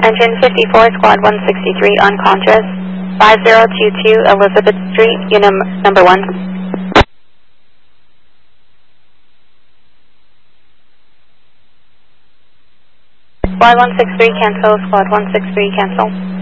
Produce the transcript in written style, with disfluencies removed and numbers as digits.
Engine 54, Squad 163 unconscious, 5022 Elizabeth Street, unit number 1. Squad 163 cancel, Squad 163 cancel.